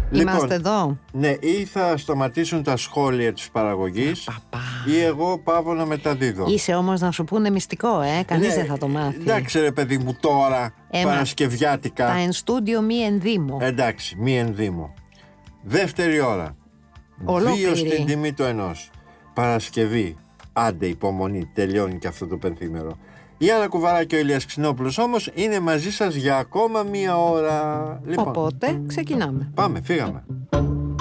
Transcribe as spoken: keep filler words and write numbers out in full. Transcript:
Είμαστε Λοιπόν, εδώ. Ναι, ή θα σταματήσουν τα σχόλια της παραγωγής, Παπά. ή εγώ πάω να μεταδίδω. Είσαι όμως να σου πούνε μυστικό, ε. Κανείς Ναι, δεν θα το μάθει. Εντάξει ρε παιδί μου τώρα, Έμα, παρασκευιάτικα. Τα εν στούντιο μη ενδύμω. Εντάξει, μη ενδύμω. Δεύτερη ώρα. Ολόκληρη. Δύο στην τιμή του ενός. Παρασκευή. Άντε υπομονή, τελειώνει και αυτό το πενθήμερο. Η Άννα Κουβαρά και ο Ηλίας Ξινόπουλος όμως είναι μαζί σας για ακόμα μία ώρα. Λοιπόν, Οπότε ξεκινάμε. πάμε, φύγαμε.